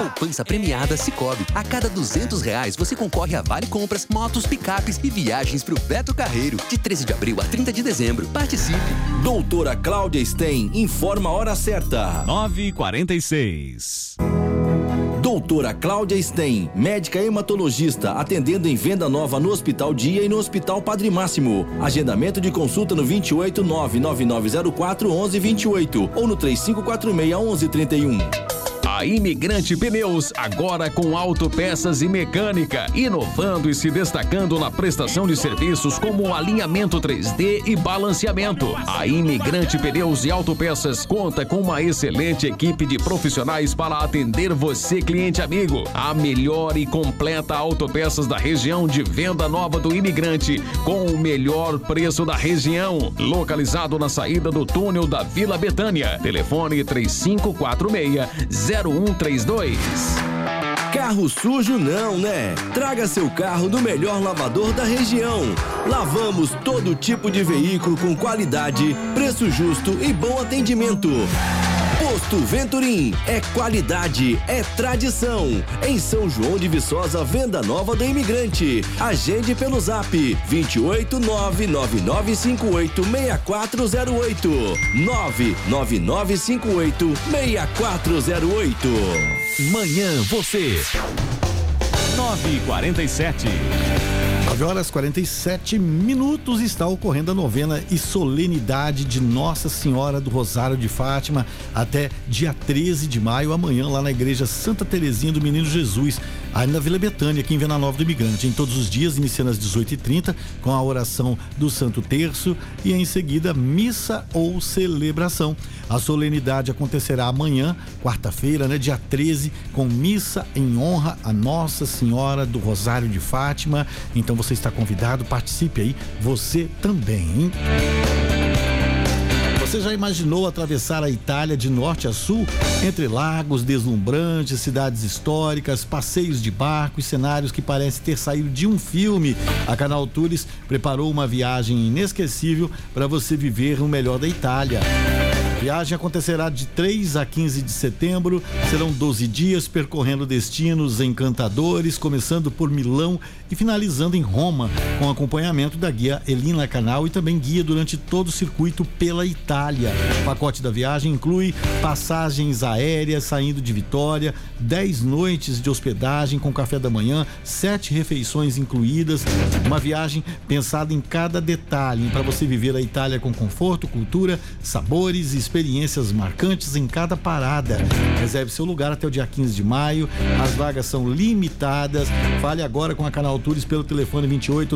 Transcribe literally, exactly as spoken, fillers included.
Poupança premiada Sicoob. A cada duzentos reais você concorre a vale compras, motos, picapes e viagens pro Beto Carreiro. De treze de abril a trinta de dezembro. Participe. Doutora Cláudia Stein informa a hora certa. nove e quarenta e seis. Doutora Cláudia Stein, médica hematologista, atendendo em Venda Nova no Hospital Dia e no Hospital Padre Máximo. Agendamento de consulta no vinte e oito, nove nove nove zero quatro, onze vinte e oito ou no três cinco quatro seis, onze trinta e um. A Imigrante Pneus, agora com autopeças e mecânica, inovando e se destacando na prestação de serviços como alinhamento três D e balanceamento. A Imigrante Pneus e Autopeças conta com uma excelente equipe de profissionais para atender você, cliente amigo. A melhor e completa autopeças da região de Venda Nova do Imigrante, com o melhor preço da região. Localizado na saída do túnel da Vila Betânia. Telefone três cinco quatro seis, zero um três dois. Carro sujo não, né? Traga seu carro no melhor lavador da região. Lavamos todo tipo de veículo com qualidade, preço justo e bom atendimento. Posto Venturim é qualidade, é tradição. Em São João de Viçosa, Venda Nova do Imigrante. Agende pelo zap vinte e oito, nove nove nove cinco oito, seis quatro zero oito. nove nove nove cinco oito, seis quatro zero oito. Manhã você. nove e quarenta e sete. nove horas e quarenta e sete minutos, está ocorrendo a novena e solenidade de Nossa Senhora do Rosário de Fátima até dia treze de maio, amanhã lá na igreja Santa Terezinha do Menino Jesus, aí na Vila Betânia, aqui em Venda Nova do Imigrante, em todos os dias, iniciando às dezoito e trinta, com a oração do Santo Terço e em seguida missa ou celebração. A solenidade acontecerá amanhã, quarta-feira, né, dia treze, com missa em honra a Nossa Senhora do Rosário de Fátima. Então você está convidado, participe aí, você também, hein? Você já imaginou atravessar a Itália de norte a sul, entre lagos deslumbrantes, cidades históricas, passeios de barco e cenários que parecem ter saído de um filme? A Canal Tours preparou uma viagem inesquecível para você viver o melhor da Itália. A viagem acontecerá de três a quinze de setembro, serão doze dias percorrendo destinos encantadores, começando por Milão e finalizando em Roma, com acompanhamento da guia Elina Canal e também guia durante todo o circuito pela Itália. O pacote da viagem inclui passagens aéreas saindo de Vitória, dez noites de hospedagem com café da manhã, sete refeições incluídas, uma viagem pensada em cada detalhe, para você viver a Itália com conforto, cultura, sabores e experiências marcantes em cada parada. Reserve seu lugar até o dia quinze de maio. As vagas são limitadas. Fale agora com a Canal Tours pelo telefone vinte e oito,